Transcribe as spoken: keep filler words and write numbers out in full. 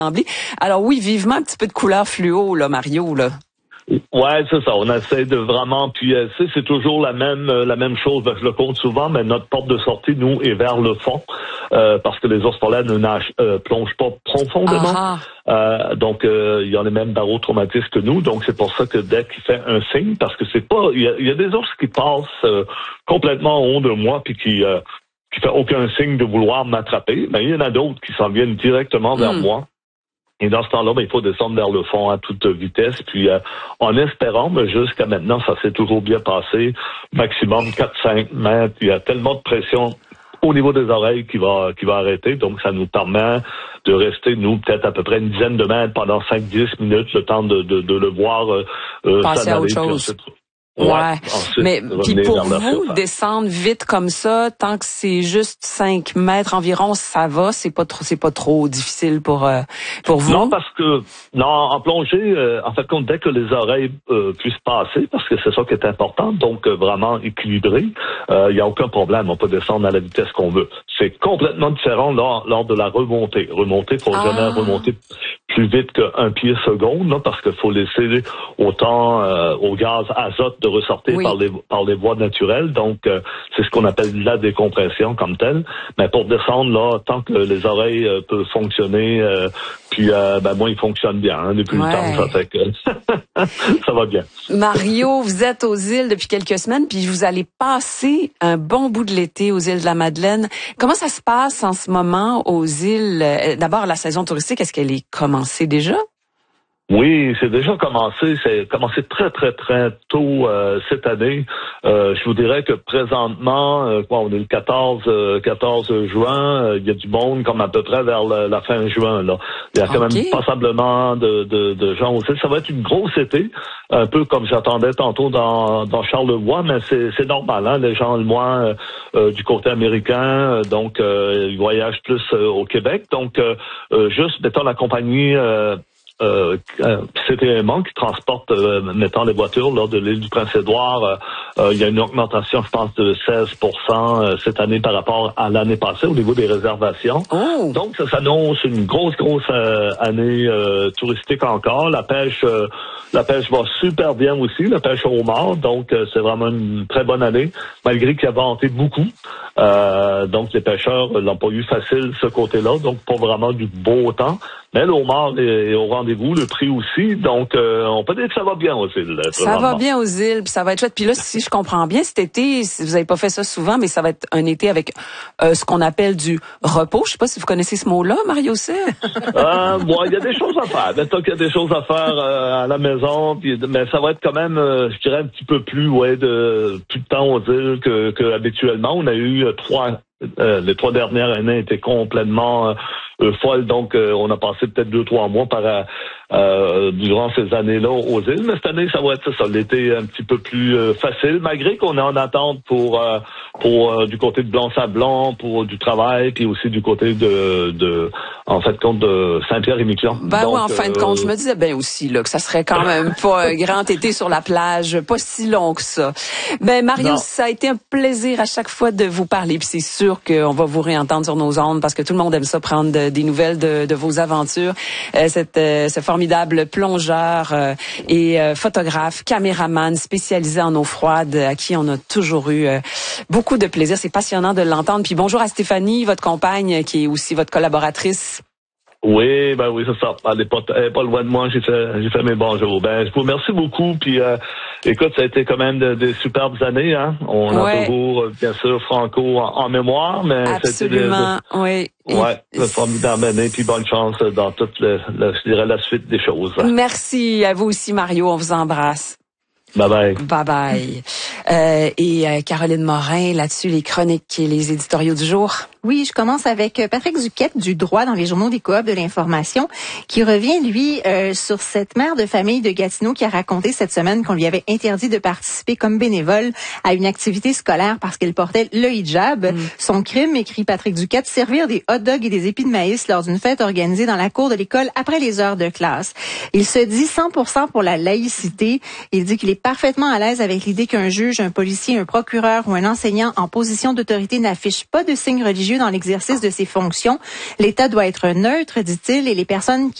Alors oui, vivement un petit peu de couleur fluo, là, Mario, là. Ouais, c'est ça. On essaie de vraiment, puis euh, c'est toujours la même euh, la même chose. Je le compte souvent, mais notre porte de sortie, nous, est vers le fond, euh, parce que les ours polaires ne nagent, euh, plongent pas profondément. Ah, euh, donc, euh, il y a les mêmes barreaux traumatismes que nous. Donc, c'est pour ça que dès qu'il fait un signe, parce que c'est pas, il y a, il y a des ours qui passent euh, complètement en haut de moi, puis qui euh, qui fait aucun signe de vouloir m'attraper. Mais il y en a d'autres qui s'en viennent directement vers mm. moi. Et dans ce temps-là, ben, il faut descendre vers le fond à toute vitesse. Puis euh, en espérant, ben, jusqu'à maintenant, ça s'est toujours bien passé. Maximum quatre à cinq mètres. Il y a tellement de pression au niveau des oreilles qui va qui va arrêter. Donc, ça nous permet de rester, nous, peut-être à peu près une dizaine de mètres pendant cinq à dix minutes, le temps de, de, de le voir euh, euh, passer à autre chose. Ouais, ouais. Mais puis pour vous descendre vite comme ça, tant que c'est juste cinq mètres environ, ça va, c'est pas trop, c'est pas trop difficile pour euh, pour vous. Non, parce que non, en plongée, euh, en fait, compte dès que les oreilles euh, puissent passer, parce que c'est ça qui est important, donc euh, vraiment équilibré, il euh, y a aucun problème, on peut descendre à la vitesse qu'on veut. C'est complètement différent lors lors de la remontée. Remontée, faut ah. jamais remonter plus vite qu'un pied seconde, là, parce qu'il faut laisser autant euh, au gaz azote de ressortir oui. par les par les voies naturelles. Donc, euh, c'est ce qu'on appelle la décompression comme telle. Mais pour descendre, là, tant que les oreilles euh, peuvent fonctionner, euh, puis euh, ben moi, ils fonctionnent bien hein, depuis ouais. le temps. Ça fait que ça va bien. Mario, vous êtes aux îles depuis quelques semaines, puis vous allez passer un bon bout de l'été aux îles de la Madeleine. Comment ça se passe en ce moment aux îles? D'abord, la saison touristique, est-ce qu'elle est commencée déjà? Oui, c'est déjà commencé. C'est commencé très, très, très tôt euh, cette année. Euh, je vous dirais que présentement, euh, quoi, on est le quatorze, euh, quatorze juin, euh, il y a du monde comme à peu près vers la, la fin juin. Là. Il y a quand okay. même passablement de, de, de gens aussi. Ça va être une grosse été, un peu comme j'attendais tantôt dans, dans Charlevoix, mais c'est, c'est normal. Hein, les gens, moins euh, euh, du côté américain, donc euh, ils voyagent plus euh, au Québec. Donc, euh, euh, juste, mettons, la compagnie... Euh, Euh, C T M A qui transporte, euh, mettons, les voitures lors de l'île du Prince-Édouard. Euh, euh, il y a une augmentation, je pense, de seize pour cent euh, cette année par rapport à l'année passée au niveau des réservations. Oh. Donc, ça s'annonce une grosse, grosse euh, année euh, touristique encore. La pêche euh, la pêche va super bien aussi, la pêche au homard. Donc, euh, c'est vraiment une très bonne année, malgré qu'il y a venté beaucoup. Euh, donc, les pêcheurs l'ont pas eu facile, ce côté-là. Donc, pas vraiment du beau temps. Mais le homard est au rendez-vous, le prix aussi. Donc, euh, on peut dire que ça va bien aux îles. Ça va bien aux îles, puis ça va être chouette. Puis là, si je comprends bien, cet été, vous avez pas fait ça souvent, mais ça va être un été avec euh, ce qu'on appelle du repos. Je sais pas si vous connaissez ce mot-là, Mario C. euh, bon, il y a des choses à faire. Mettons qu'il y a des choses à faire euh, à la maison, puis, mais ça va être quand même, euh, je dirais, un petit peu plus, ouais, de plus de temps aux îles que, que habituellement. On a eu euh, trois, euh, les trois dernières années étaient complètement euh, Euh, folle, donc euh, on a passé peut-être deux, trois mois par euh, durant ces années-là aux îles, mais cette année, ça va être ça, l'été un petit peu plus euh, facile, malgré qu'on est en attente pour euh, pour euh, du côté de Blanc-Sablon, pour du travail, puis aussi du côté de, de en fait, compte de Saint-Pierre-et-Miquelon. Ben donc, oui, en fin euh, de compte, je me disais bien aussi là que ça serait quand même pas un grand été sur la plage, pas si long que ça. Ben Mario, non. Ça a été un plaisir à chaque fois de vous parler, puis c'est sûr qu'on va vous réentendre sur nos ondes parce que tout le monde aime ça prendre de, des nouvelles de, de vos aventures. Euh, cette, euh, ce formidable plongeur euh, et euh, photographe, caméraman spécialisé en eau froide, à qui on a toujours eu euh, beaucoup de plaisir. C'est passionnant de l'entendre. Puis bonjour à Stéphanie, votre compagne, qui est aussi votre collaboratrice. Oui, ben oui, c'est ça. Elle n'est pas, elle est pas loin de moi. J'ai fait, j'ai fait mes bonjours. Ben, je vous remercie beaucoup. Puis, euh, écoute, ça a été quand même de, de superbes années. Hein. On ouais. a toujours, bien sûr, Franco en, en mémoire, mais absolument, c'était de, oui. Ouais, une formidable année. Puis bonne chance dans toute, le, le, je dirais, la suite des choses. Merci à vous aussi, Mario. On vous embrasse. Bye bye. Bye bye. Euh, et euh, Caroline Morin, là-dessus, les chroniques et les éditoriaux du jour. Oui, je commence avec Patrick Duquette du Droit dans les journaux des Coop de l'information, qui revient, lui, euh, sur cette mère de famille de Gatineau qui a raconté cette semaine qu'on lui avait interdit de participer comme bénévole à une activité scolaire parce qu'elle portait le hijab. Mm. Son crime, écrit Patrick Duquette, servir des hot dogs et des épis de maïs lors d'une fête organisée dans la cour de l'école après les heures de classe. Il se dit cent pour cent pour la laïcité. Il dit qu'il est parfaitement à l'aise avec l'idée qu'un juge, un policier, un procureur ou un enseignant en position d'autorité n'affiche pas de signes religieux religieux dans l'exercice de ses fonctions. L'État doit être neutre, dit-il, et les personnes